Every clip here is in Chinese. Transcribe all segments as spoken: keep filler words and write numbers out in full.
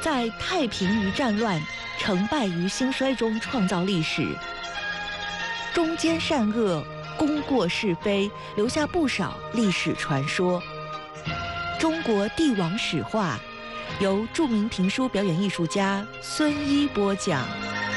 在太平于战乱、成败于兴衰中创造历史，忠奸善恶、功过是非，留下不少历史传说。中国帝王史话，由著名评书表演艺术家孙一播讲。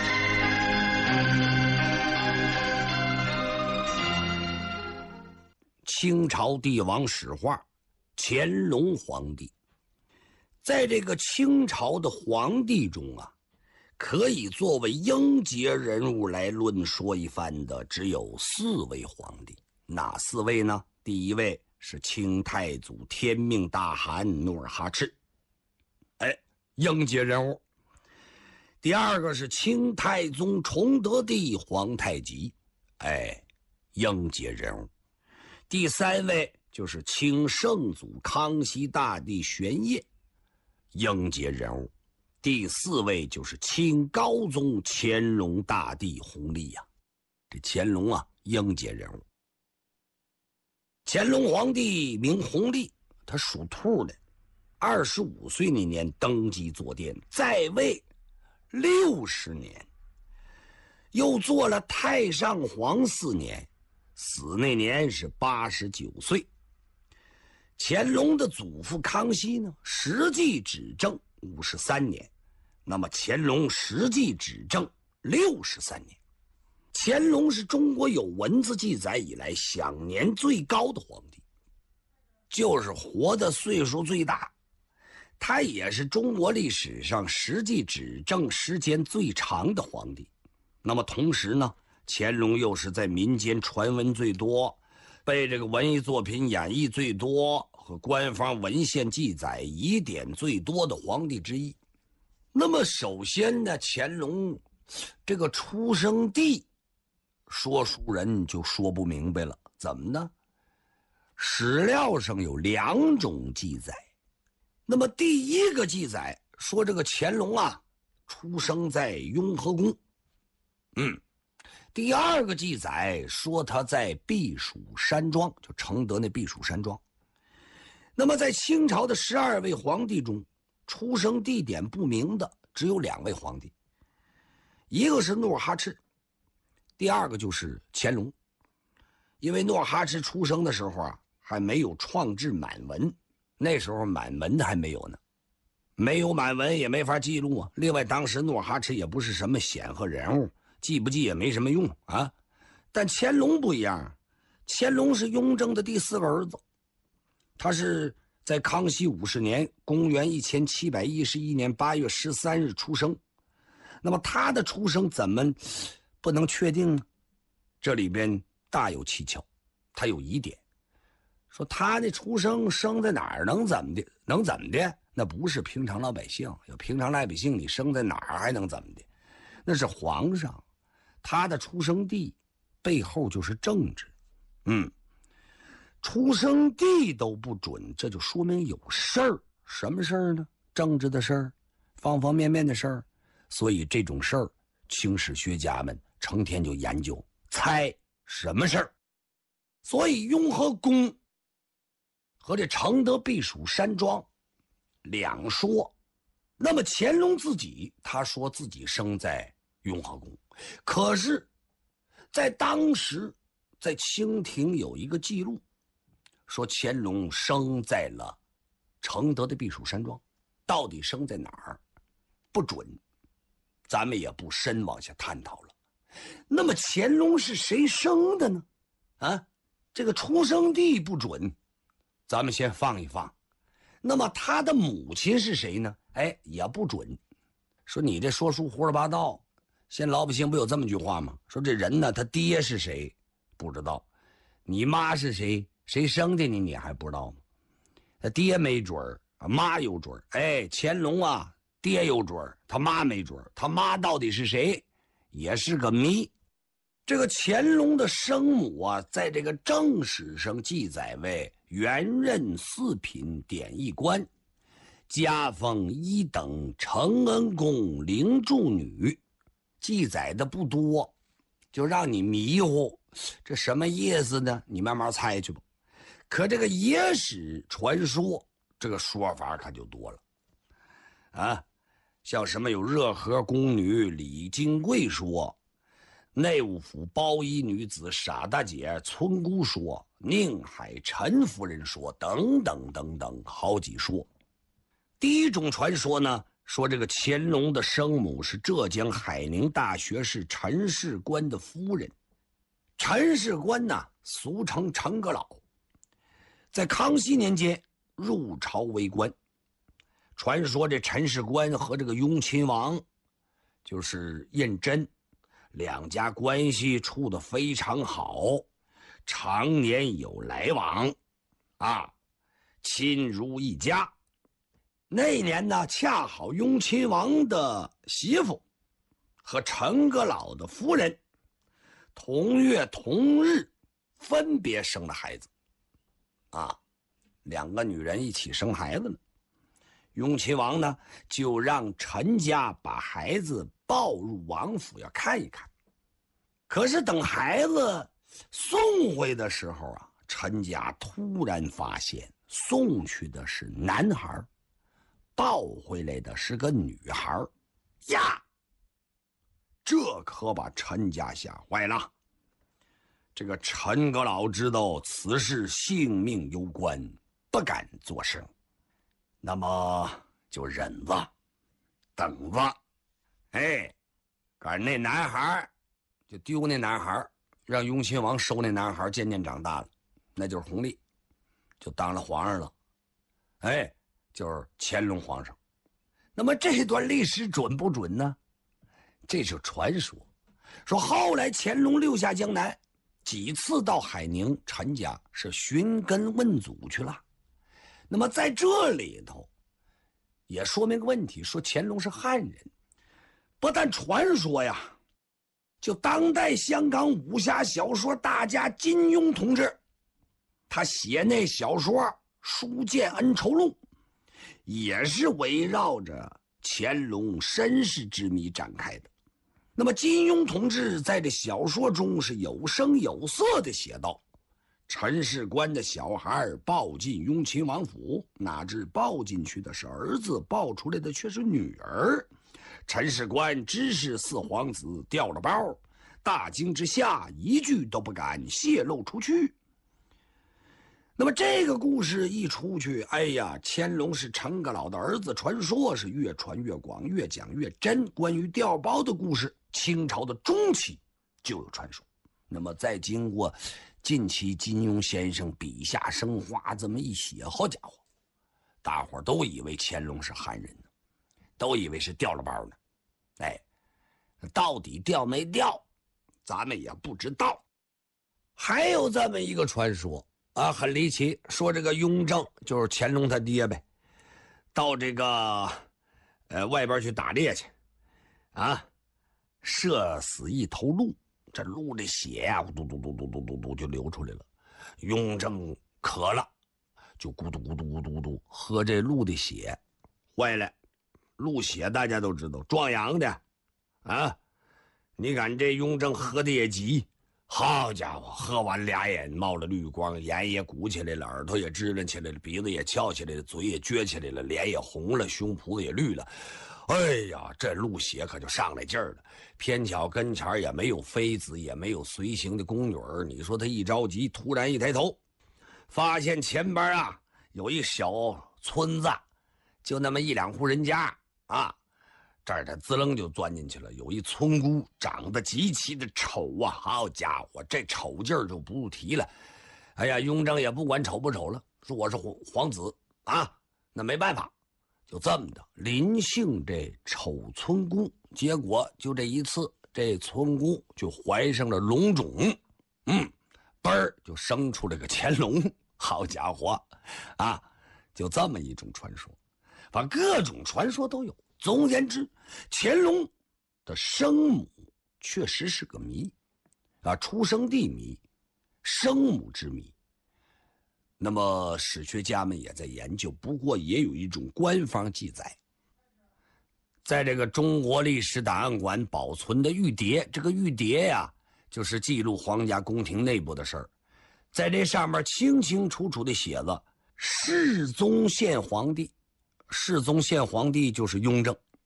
清朝帝王史话，乾隆皇帝。在这个清朝的皇帝中啊，可以作为英杰人物来论说一番的只有四位皇帝。哪四位呢？第一位是清太祖天命大汗努尔哈赤，哎，英杰人物。第二个是清太宗崇德帝皇太极，哎，英杰人物。第三位就是清圣祖康熙大帝玄烨，英杰人物。第四位就是清高宗乾隆大帝弘历呀、啊，这乾隆啊，英杰人物。乾隆皇帝名弘历，他属兔的，二十五岁那年登基坐殿，在位六十年，又做了太上皇四年，死那年是八十九岁。乾隆的祖父康熙呢，实际执政五十三年，那么乾隆实际执政六十三年。乾隆是中国有文字记载以来享年最高的皇帝，就是活的岁数最大。他也是中国历史上实际执政时间最长的皇帝。那么同时呢，乾隆又是在民间传闻最多，被这个文艺作品演绎最多和官方文献记载疑点最多的皇帝之一。那么首先呢，乾隆这个出生地，说书人就说不明白了，怎么呢？史料上有两种记载。那么第一个记载说这个乾隆啊，出生在雍和宫。嗯，第二个记载说他在避暑山庄，就承德那避暑山庄。那么在清朝的十二位皇帝中，出生地点不明的只有两位皇帝，一个是努尔哈赤，第二个就是乾隆。因为努尔哈赤出生的时候啊，还没有创制满文，那时候满文还没有呢，没有满文也没法记录啊。另外当时努尔哈赤也不是什么显赫人物，记不记也没什么用啊。但乾隆不一样，乾隆是雍正的第四个儿子，他是在康熙五十年，公元一千七百一十一年八月十三日出生。那么他的出生怎么不能确定呢？这里边大有蹊跷，他有疑点，说他的出生生在哪儿能怎么的？能怎么的？那不是平常老百姓，有平常老百姓你生在哪儿还能怎么的？那是皇上，他的出生地背后就是政治。嗯，出生地都不准，这就说明有事儿。什么事儿呢？政治的事儿，方方面面的事儿。所以这种事儿，清史学家们成天就研究猜什么事儿。所以雍和宫和这承德避暑山庄两说。那么乾隆自己他说自己生在雍和宫，可是在当时在清廷有一个记录，说乾隆生在了承德的避暑山庄，到底生在哪儿不准，咱们也不深往下探讨了。那么乾隆是谁生的呢？啊，这个出生地不准，咱们先放一放。那么他的母亲是谁呢？哎，也不准。说你这说书胡说八道。现在老百姓不有这么句话吗？说这人呢，他爹是谁不知道，你妈是谁，谁生的你你还不知道吗？他爹没准儿，妈有准儿。哎，乾隆啊，爹有准儿，他妈没准儿，他妈到底是谁也是个谜。这个乾隆的生母啊，在这个正史上记载为原任四品典役官，加封一等承恩宫灵柱女，记载的不多，就让你迷糊，这什么意思呢？你慢慢猜去吧。可这个野史传说，这个说法可就多了啊。 像什么有热河宫女李金贵说，内务府包衣女子傻大姐村姑说，宁海陈夫人说，等等等等，好几说。第一种传说呢，说这个乾隆的生母是浙江海宁大学士陈士官的夫人。陈士官呢，俗称陈阁老，在康熙年间入朝为官。传说这陈士官和这个雍亲王，就是胤禛，两家关系处得非常好，常年有来往，啊，亲如一家。那年呢，恰好雍亲王的媳妇和陈阁老的夫人同月同日分别生了孩子，啊，两个女人一起生孩子呢。雍亲王呢，就让陈家把孩子抱入王府要看一看。可是等孩子送回的时候啊，陈家突然发现送去的是男孩，抱回来的是个女孩呀！这可把陈家吓坏了。这个陈阁老知道此事性命攸关，不敢作声，那么就忍着等着。哎，赶那男孩就丢那男孩，让雍亲王收那男孩，渐渐长大了，那就是弘历，就当了皇上了。哎，就是乾隆皇上。那么这段历史准不准呢？这是传说，说后来乾隆六下江南，几次到海宁陈家是寻根问祖去了。那么在这里头也说明个问题，说乾隆是汉人。不但传说呀，就当代香港武侠小说大家金庸同志，他写那小说《书剑恩仇录》，也是围绕着乾隆身世之谜展开的。那么金庸同志在这小说中是有声有色地写道，陈士官的小孩抱进雍亲王府，哪知抱进去的是儿子，抱出来的却是女儿。陈士官知是四皇子，掉了包，大惊之下一句都不敢泄露出去。那么这个故事一出去，哎呀，乾隆是陈阁老的儿子，传说是越传越广，越讲越真。关于掉包的故事，清朝的中期就有传说。那么再经过近期金庸先生笔下生花这么一写，好家伙，大伙都以为乾隆是汉人呢，都以为是掉了包呢。哎，到底掉没掉，咱们也不知道。还有这么一个传说啊，很离奇，说这个雍正就是乾隆他爹呗，到这个呃外边去打猎去，啊，射死一头鹿，这鹿的血呀、啊，嘟嘟嘟嘟嘟嘟嘟就流出来了。雍正渴了，就咕嘟咕嘟咕嘟咕嘟喝这鹿的血，坏了，鹿血大家都知道壮阳的，啊，你看这雍正喝的也急。好家伙，喝完俩眼冒了绿光，眼也鼓起来了，耳朵也支棱起来了，鼻子也翘起来了，嘴也撅起来了，脸也红了，胸脯子也绿了。哎呀，这鹿血可就上来劲儿了。偏巧跟前也没有妃子，也没有随行的宫女儿，你说他一着急，突然一抬头，发现前边啊有一小村子，就那么一两户人家啊。这儿他滋楞就钻进去了，有一村姑长得极其的丑啊，好家伙，这丑劲儿就不用提了。哎呀，雍正也不管丑不丑了，说我是皇子啊，那没办法，就这么的临幸这丑村姑。结果就这一次，这村姑就怀上了龙种，嗯，嘣儿就生出了个乾隆。好家伙啊，就这么一种传说，反正各种传说都有。总而言之，乾隆的生母确实是个谜啊，出生地谜，生母之谜。那么史学家们也在研究，不过也有一种官方记载，在这个中国历史档案馆保存的玉牒，这个玉牒呀，就是记录皇家宫廷内部的事儿，在这上面清清楚楚的写了世宗宪皇帝。世宗宪皇帝就是雍正，